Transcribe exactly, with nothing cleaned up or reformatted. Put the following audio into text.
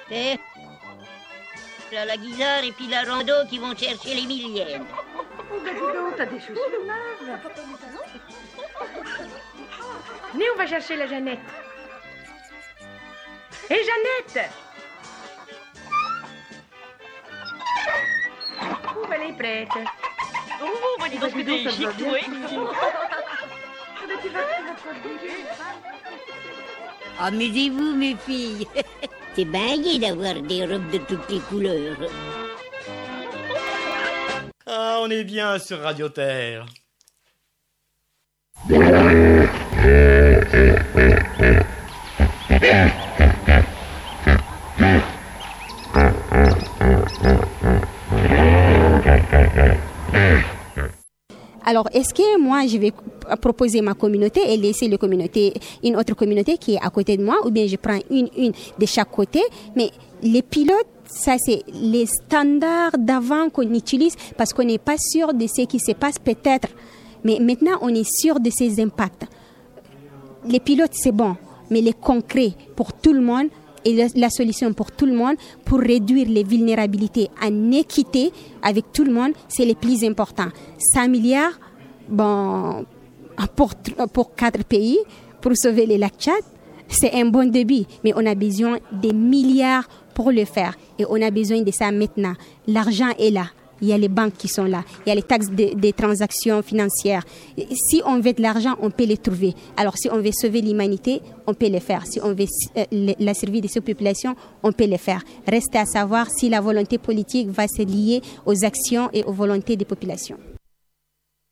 Eh, là, la guisarde et puis la rando qui vont chercher les millièmes. Oh, ben dis donc, t'as des chaussures neuves. Venez, on va chercher la Jeannette. Hé, hey, Jeannette! Oh, ben elle est prête. Oh, bah dis donc, que t'es chic, oui. Amusez-vous, mes filles. C'est bagué d'avoir des robes de toutes les couleurs. Ah, on est bien sur Radio Terre. Alors, est-ce que moi, je vais proposer ma communauté et laisser la communauté, une autre communauté qui est à côté de moi, ou bien je prends une, une de chaque côté, mais les pilotes, ça c'est les standards d'avant qu'on utilise parce qu'on n'est pas sûr de ce qui se passe peut-être, mais maintenant on est sûr de ses impacts. Les pilotes c'est bon, mais les concrets pour tout le monde et la, la solution pour tout le monde pour réduire les vulnérabilités en équité avec tout le monde, c'est le plus important. cinq milliards, bon, pour, pour quatre pays, pour sauver les lacs Tchad, c'est un bon début, mais on a besoin des milliards pour le faire et on a besoin de ça maintenant. L'argent est là. Il y a les banques qui sont là. Il y a les taxes des de transactions financières. Si on veut de l'argent, on peut les trouver. Alors, si on veut sauver l'humanité, on peut le faire. Si on veut euh, la survie de ces populations, on peut le faire. Reste à savoir si la volonté politique va se lier aux actions et aux volontés des populations.